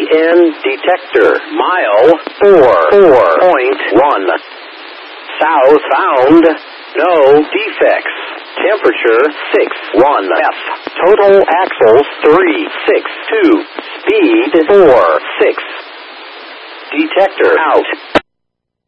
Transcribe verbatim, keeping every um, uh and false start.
N detector. Mile four four point one. South found. No defects. Temperature six one F. Total axles three six two. Speed four six. Detector out.